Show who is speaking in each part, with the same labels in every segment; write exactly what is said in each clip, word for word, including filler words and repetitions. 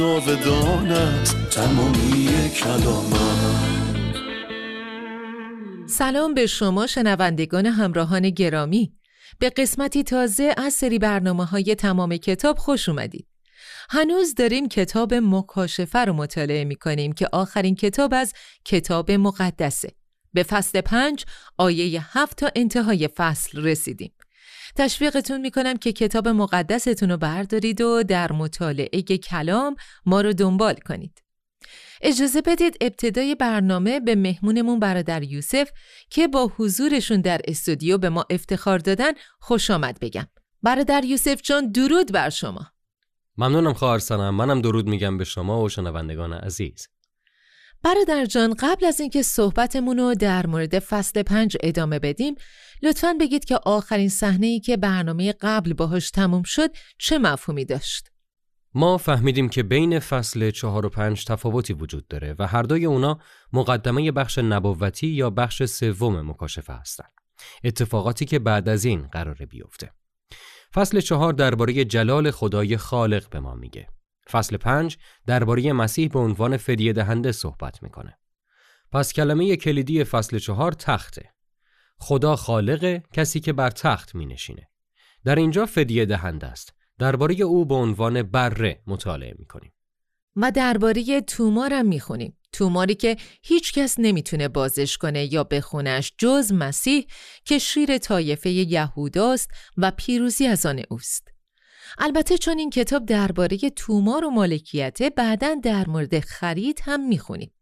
Speaker 1: جاودانت تمامی کلامت.
Speaker 2: سلام به شما شنوندگان همراهان گرامی. به قسمتی تازه از سری برنامه‌های تمام کتاب خوش اومدید. هنوز داریم کتاب مکاشفه رو مطالعه می‌کنیم که آخرین کتاب از کتاب مقدسه. به فصل پنج آیه هفت تا انتهای فصل رسیدیم. تشویقتون میکنم که کتاب مقدستون رو بردارید و در مطالعه کلام ما رو دنبال کنید. اجازه بدید ابتدای برنامه به مهمونمون برادر یوسف که با حضورشون در استودیو به ما افتخار دادن خوش آمد بگم. برادر یوسف جان درود بر شما.
Speaker 3: ممنونم خواهر سنم. منم درود میگم به شما و شنوندگان عزیز.
Speaker 2: برادر جان، قبل از اینکه صحبتمون رو در مورد فصل پنج ادامه بدیم لطفاً بگید که آخرین صحنه‌ای که برنامه قبل باهاش تموم شد چه مفهومی داشت؟
Speaker 3: ما فهمیدیم که بین فصل چهار و پنج تفاوتی وجود داره و هر دوی اونا مقدمه بخش نبوتی یا بخش سوم مکاشفه هستن. اتفاقاتی که بعد از این قراره بیفته. فصل چهار درباره جلال خدای خالق به ما میگه. فصل پنج درباره مسیح به عنوان فدیه دهنده صحبت میکنه. پس کلمه کلیدی فصل چهار تخته. خدا خالق، کسی که بر تخت می نشینه. در اینجا فدیه دهنده است. درباره او به عنوان بره مطالعه می کنیم.
Speaker 2: ما درباره تومار هم می خونیم. توماری که هیچ کس نمی تونه بازش کنه یا بخونش جز مسیح که شیر طایفه یهوداست و پیروزی از آن اوست. البته چون این کتاب درباره تومار و مالکیته، بعداً در مورد خرید هم می خونیم.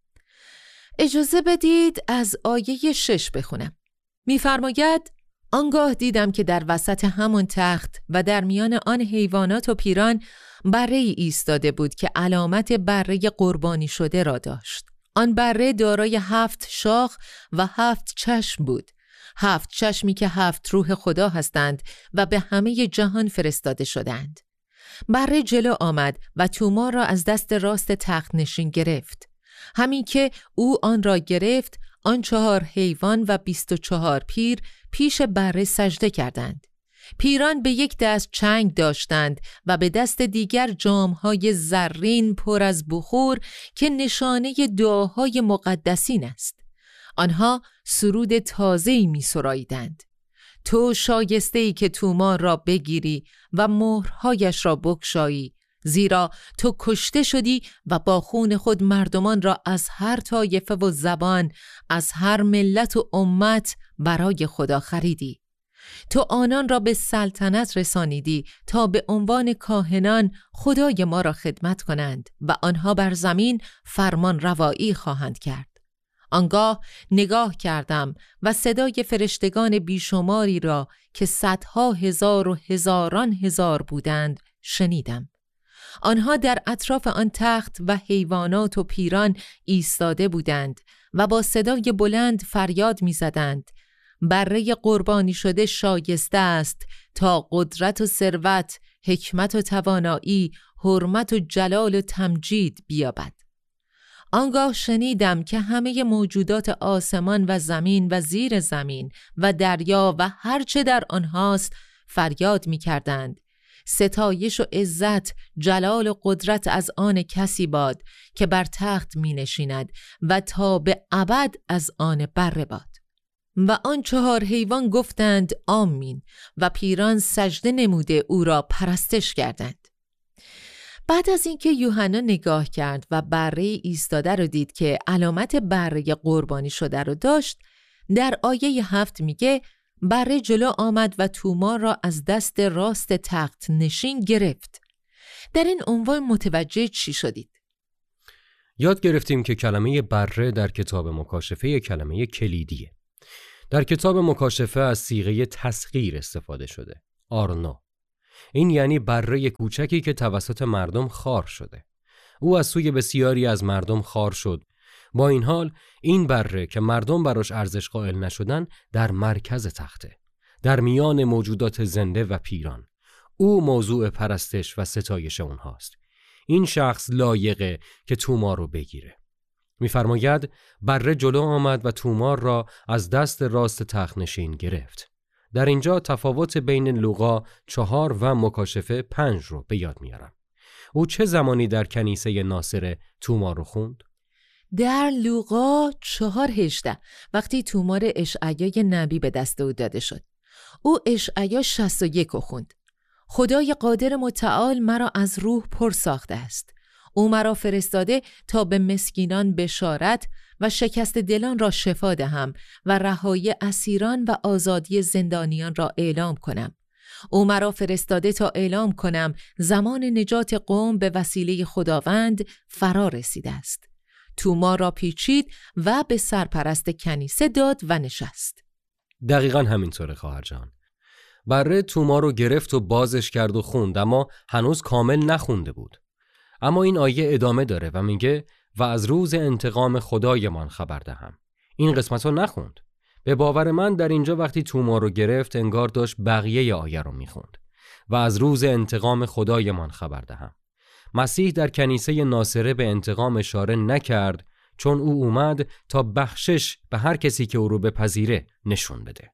Speaker 2: اجازه بدید از آیه شش بخونم. می‌فرماید: آنگاه دیدم که در وسط همون تخت و در میان آن حیوانات و پیران بره‌ای ایستاده بود که علامت بره قربانی شده را داشت. آن بره دارای هفت شاخ و هفت چشم بود. هفت چشمی که هفت روح خدا هستند و به همه جهان فرستاده شدند. بره جلو آمد و تومار را از دست راست تخت نشین گرفت. همین که او آن را گرفت، آن چهار حیوان و بیست و چهار پیر پیش بره سجده کردند. پیران به یک دست چنگ داشتند و به دست دیگر جامهای زرین پر از بخور که نشانه دعاهای مقدسین است. آنها سرود تازه‌ای می‌سراییدند. تو شایسته‌ای که تومار را بگیری و مهرهایش را بگشایی، زیرا تو کشته شدی و با خون خود مردمان را از هر طایفه و زبان، از هر ملت و امت برای خدا خریدی. تو آنان را به سلطنت رسانیدی تا به عنوان کاهنان خدای ما را خدمت کنند و آنها بر زمین فرمان روایی خواهند کرد. آنگاه نگاه کردم و صدای فرشتگان بیشماری را که صدها هزار و هزاران هزار بودند شنیدم. آنها در اطراف آن تخت و حیوانات و پیران ایستاده بودند و با صدای بلند فریاد می زدند: بره قربانی شده شایسته است تا قدرت و ثروت، حکمت و توانایی، حرمت و جلال و تمجید بیابد. آنگاه شنیدم که همه موجودات آسمان و زمین و زیر زمین و دریا و هرچه در آنهاست فریاد می کردند: ستایش و عزت، جلال و قدرت از آن کسی باد که بر تخت می نشیند و تا به ابد از آن بره باد. و آن چهار حیوان گفتند آمین و پیران سجده نموده او را پرستش کردند. بعد از اینکه یوحنا نگاه کرد و بره ایستاده رو دید که علامت بره قربانی شده رو داشت، در آیه هفت میگه بره جلو آمد و تومار را از دست راست تخت نشین گرفت. در این عنوان متوجه چی شدید؟
Speaker 3: یاد گرفتیم که کلمه بره در کتاب مکاشفه کلمه کلیدیه. در کتاب مکاشفه از صیغه تسخیر استفاده شده. آرنو. این یعنی بره کوچکی که توسط مردم خار شده. او از سوی بسیاری از مردم خار شد. با این حال این بره که مردم براش ارزش قائل نشدن در مرکز تخته، در میان موجودات زنده و پیران. او موضوع پرستش و ستایش اونهاست. این شخص لایقه که تومار رو بگیره. می‌فرماید بره جلو آمد و تومار را از دست راست تخت نشین گرفت. در اینجا تفاوت بین لوقا چهار و مکاشفه پنج رو به یاد میارم. او چه زمانی در کنیسه ناصره توما رو خوند؟
Speaker 2: در لوقا چهار هجده وقتی تومار اشعیا نبی به دست او داده شد. او اشعیا شصت و یک رو خوند. خدای قادر متعال مرا از روح پر ساخته است. او مرا فرستاده تا به مسکینان بشارت و شکست دلان را شفا دهم و رهایی اسیران و آزادی زندانیان را اعلام کنم. او مرا فرستاده تا اعلام کنم زمان نجات قوم به وسیله خداوند فرا رسیده است. توما را پیچید و به سرپرست کنیسه داد و نشست.
Speaker 3: دقیقاً همینطوره خواهر جان. بره توما رو گرفت و بازش کرد و خوند، اما هنوز کامل نخونده بود. اما این آیه ادامه داره و میگه و از روز انتقام خدایمان خبر دهم. این قسمت رو نخوند. به باور من در اینجا وقتی توما رو گرفت انگار داشت بقیه آیه رو میخوند. و از روز انتقام خدایمان خبر دهم. مسیح در کنیسه ناصره به انتقام اشاره نکرد، چون او اومد تا بخشش به هر کسی که او رو بپذیره نشون بده.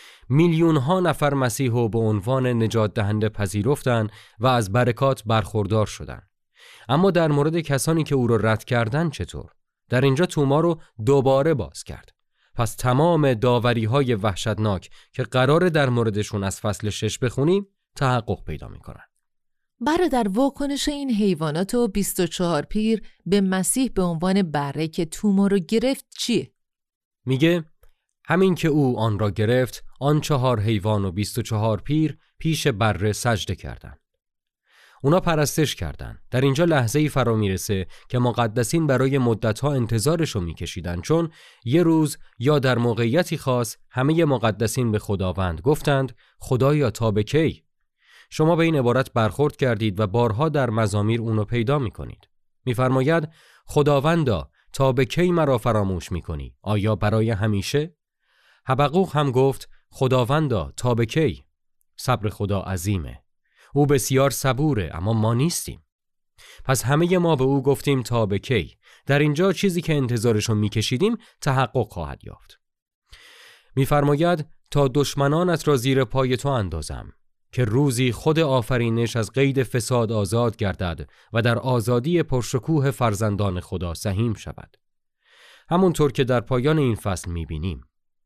Speaker 3: میلیون ها نفر مسیح رو به عنوان نجات دهنده پذیرفتن و از برکات برخوردار شدن. اما در مورد کسانی که او رو رد کردن چطور؟ در اینجا توما رو دوباره باز کرد. پس تمام داوری های وحشتناک که قراره در موردشون از فصل شش بخونیم تحقق پیدا میکنن.
Speaker 2: برادر، واکنش این حیوانات و بیست و چهار پیر به مسیح به عنوان بره که توما رو گرفت چیه؟
Speaker 3: میگه همین که او آن را گرفت، آن چهار حیوان و بیست و چهار پیر پیش بره سجده کردند. اونا پرستش کردند. در اینجا لحظه‌ای فرا میرسه که مقدسین برای مدت‌ها انتظارشو میکشیدن، چون یه روز یا در موقعیتی خاص همه مقدسین به خداوند گفتند خدایا تا به کی؟ شما به این عبارت برخورد کردید و بارها در مزامیر اونو پیدا میکنید. میفرماید خداوندا تا به کی مرا فراموش میکنی؟ آیا برای همیشه؟ حبقوق هم گفت خداوندا تا به کی؟ صبر خدا عظیمه. او بسیار صبوره، اما ما نیستیم. پس همه ما به او گفتیم تا به کی. در اینجا چیزی که انتظارشو میکشیدیم تحقق خواهد یافت. میفرماید تا دشمنانت را زیر پای تو اندازم، که روزی خود آفرینش از قید فساد آزاد گردد و در آزادی پرشکوه فرزندان خدا سهیم شود. همونطور که در پایان این فصل میبینیم.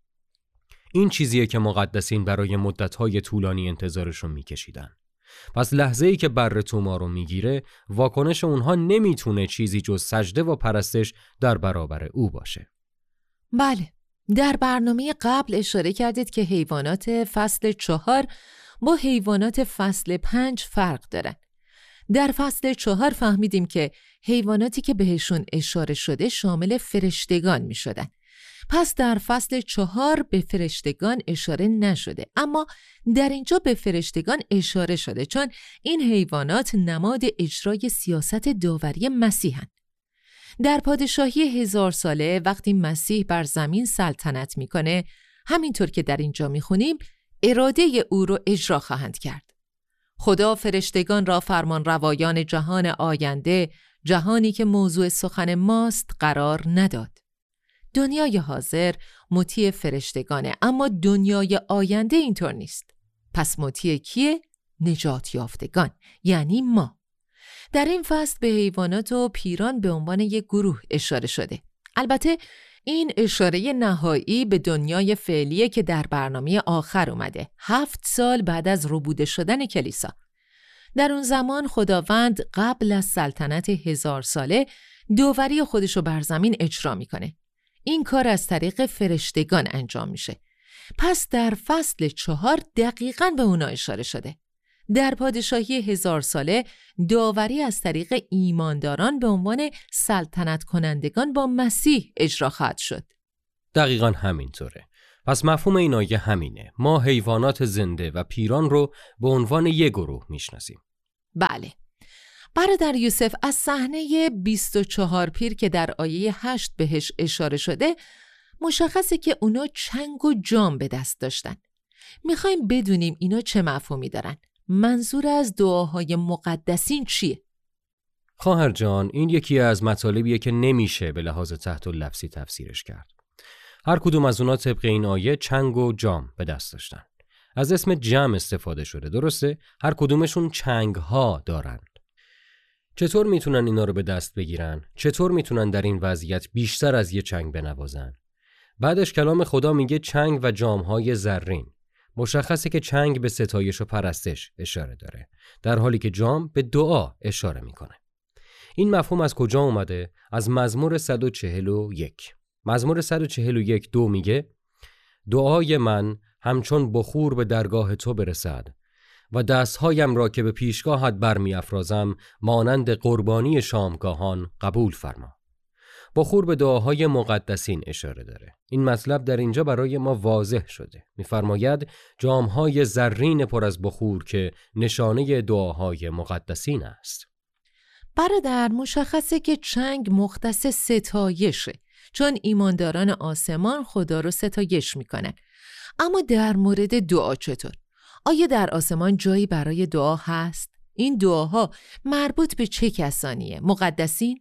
Speaker 3: این چیزیه که مقدسین برای مدت‌های طولانی انتظارشون میکشیدن. پس لحظه‌ای که بره توما رو میگیره، واکنش اونها نمیتونه چیزی جز سجده و پرستش در برابر او باشه.
Speaker 2: بله، در برنامه قبل اشاره کردید که حیوانات فصل چهار با حیوانات فصل پنج فرق دارن. در فصل چهار فهمیدیم که حیواناتی که بهشون اشاره شده شامل فرشتگان می شدن. پس در فصل چهار به فرشتگان اشاره نشده، اما در اینجا به فرشتگان اشاره شده، چون این حیوانات نماد اجرای سیاست داوری مسیحن. در پادشاهی هزار ساله وقتی مسیح بر زمین سلطنت میکنه، همینطور که در اینجا میخونیم اراده او رو اجرا خواهند کرد. خدا فرشتگان را فرمان روایان جهان آینده، جهانی که موضوع سخن ماست، قرار نداد. دنیای حاضر مطیع فرشتگانه، اما دنیای آینده اینطور نیست. پس مطیع کیه؟ نجات یافتگان، یعنی ما. در این فصل به حیوانات و پیران به عنوان یک گروه اشاره شده. البته این اشاره نهایی به دنیای فعلیه که در برنامه آخر اومده، هفت سال بعد از ربوده شدن کلیسا. در اون زمان خداوند قبل از سلطنت هزار ساله داوری خودشو بر زمین اجرا میکنه. این کار از طریق فرشتگان انجام میشه. پس در فصل چهار دقیقاً به اونا اشاره شده. در پادشاهی هزار ساله داوری از طریق ایمانداران به عنوان سلطنت کنندگان با مسیح اجرا خواهد شد.
Speaker 3: دقیقاً همینطوره. پس مفهوم این آیه همینه. ما حیوانات زنده و پیران رو به عنوان یک گروه میشناسیم.
Speaker 2: بله. برادر یوسف، از صحنه بیست و چهار پیر که در آیه هشت بهش اشاره شده مشخصه که اونا چنگ و جام به دست داشتن. میخوایم بدونیم اینا چه مفهومی دارن. منظور از دعاهای مقدسین چیه؟
Speaker 3: خواهر جان، این یکی از مطالبیه که نمیشه به لحاظ تحت اللفظی تفسیرش کرد. هر کدوم از اونا طبق این آیه چنگ و جام به دست داشتن. از اسم جم استفاده شده، درسته؟ هر کدومشون چنگ ها دارن. چطور میتونن اینا رو به دست بگیرن؟ چطور میتونن در این وضعیت بیشتر از یه چنگ بنوازن؟ بعدش کلام خدا میگه چنگ و جامهای زرین. مشخصه که چنگ به ستایش و پرستش اشاره داره، در حالی که جام به دعا اشاره میکنه. این مفهوم از کجا اومده؟ از مزمور صد و چهل و یک. مزمور صد و چهل و یک دو میگه دعای من همچون بخور به درگاه تو برسد و دستهایم را که به پیشگاهت برمی افرازم مانند قربانی شامگاهان قبول فرما. بخور به دعاهای مقدسین اشاره داره. این مطلب در اینجا برای ما واضح شده. می‌فرماید جامهای زرین پر از بخور که نشانه دعاهای مقدسین است.
Speaker 2: برادر، مشخصه که چنگ مختص ستایشه، چون ایمانداران آسمان خدا رو ستایش میکنن. اما در مورد دعا چطور؟ آیا در آسمان جایی برای دعا هست؟ این دعاها مربوط به چه کسانیه؟ مقدسین؟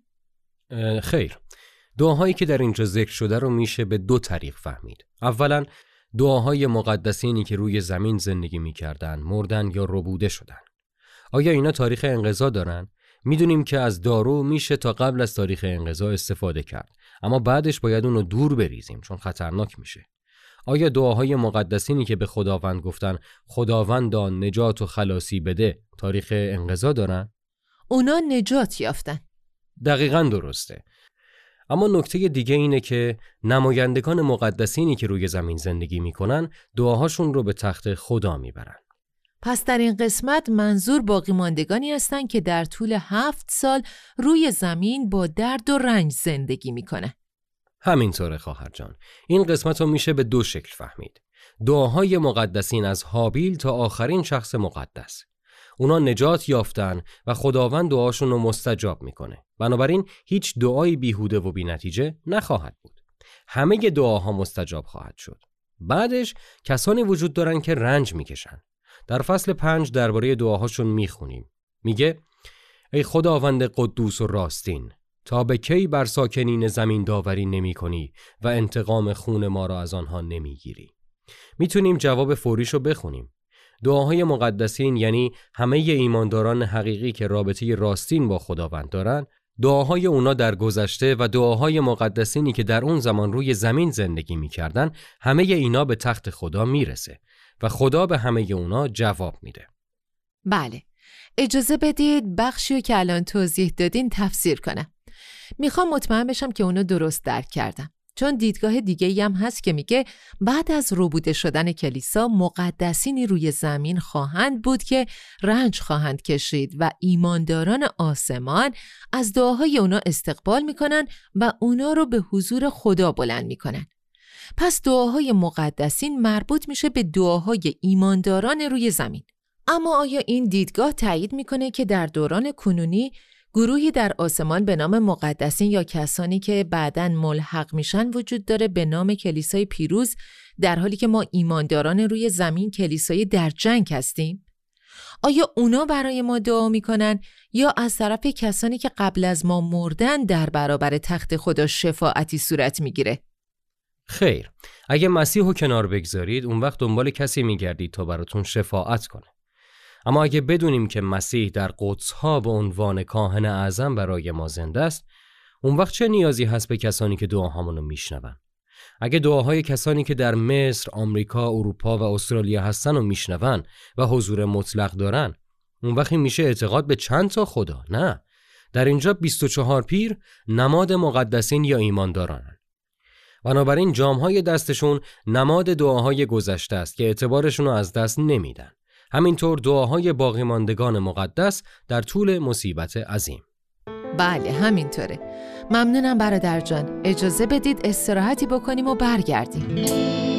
Speaker 3: خیر، دعاهایی که در اینجا ذکر شده رو میشه به دو طریق فهمید. اولا دعاهای مقدسینی که روی زمین زندگی میکردن، مردن یا ربوده شدن. آیا اینا تاریخ انقضا دارن؟ میدونیم که از دارو میشه تا قبل از تاریخ انقضا استفاده کرد، اما بعدش باید اونو دور بریزیم چون خطرناک میشه. آیا دعاهای مقدسینی که به خداوند گفتن خداوندا نجات و خلاصی بده تاریخ انقضا دارن؟
Speaker 2: اونا نجات یافتن.
Speaker 3: دقیقاً درسته. اما نکته دیگه اینه که نمایندگان مقدسینی که روی زمین زندگی میکنن دعاهاشون رو به تخت خدا میبرن.
Speaker 2: پس در این قسمت منظور باقی ماندگانی هستن که در طول هفت سال روی زمین با درد و رنج زندگی میکنن.
Speaker 3: همینطوره خواهر جان. این قسمت رو میشه به دو شکل فهمید. دعاهای مقدسین از هابیل تا آخرین شخص مقدس. اونا نجات یافتن و خداوند دعاشون رو مستجاب میکنه. بنابراین هیچ دعایی بیهوده و بی نتیجه نخواهد بود. همه دعاها مستجاب خواهد شد. بعدش کسانی وجود دارن که رنج میکشن. در فصل پنج درباره دعاهاشون میخونیم. میگه ای خداوند قدوس و راستین، تا به کی بر ساکنین زمین داوری نمی کنی و انتقام خون ما را از آنها نمی گیری؟ میتونیم جواب فوریشو بخونیم. دعاهای مقدسین یعنی همه ایمانداران حقیقی که رابطه راستین با خداوند دارن، دعاهای اونا در گذشته و دعاهای مقدسینی که در اون زمان روی زمین زندگی میکردن، همه اینا به تخت خدا میرسه و خدا به همه اونا جواب میده.
Speaker 2: بله، اجازه بدید بخشی که الان توضیح دادین تفسیر کنم. میخوام مطمئن بشم که اونو درست درک کردم، چون دیدگاه دیگه‌ای هم هست که میگه بعد از ربوده شدن کلیسا مقدسینی روی زمین خواهند بود که رنج خواهند کشید و ایمانداران آسمان از دعاهای اونا استقبال میکنن و اونا رو به حضور خدا بلند میکنن. پس دعاهای مقدسین مربوط میشه به دعاهای ایمانداران روی زمین. اما آیا این دیدگاه تایید میکنه که در دوران کنونی گروهی در آسمان به نام مقدسین یا کسانی که بعداً ملحق میشن وجود داره به نام کلیسای پیروز، در حالی که ما ایمانداران روی زمین کلیسای در جنگ هستیم؟ آیا اونا برای ما دعا میکنن یا از طرف کسانی که قبل از ما مردن در برابر تخت خدا شفاعتی صورت میگیره؟
Speaker 3: خیر، اگه مسیح رو کنار بگذارید اون وقت دنبال کسی میگردید تا براتون شفاعت کنه. اما اگه بدونیم که مسیح در قدس‌ها به عنوان کاهن اعظم برای ما زنده است، اون وقت چه نیازی هست به کسانی که دعاهامون رو میشنون؟ اگه دعاهای کسانی که در مصر، آمریکا، اروپا و استرالیا هستن رو میشنون و حضور مطلق دارن، اون وقت میشه اعتقاد به چند تا خدا؟ نه، در اینجا بیست و چهار پیر نماد مقدسین یا ایماندارن. بنابراین جامهای دستشون نماد دعاهای گذشته است که اعتبارشون رو از دست نمیدن. همینطور دعاهای باقی ماندگان مقدس در طول مصیبت عظیم.
Speaker 2: بله همینطوره. ممنونم برادر جان. اجازه بدید استراحتی بکنیم و برگردیم.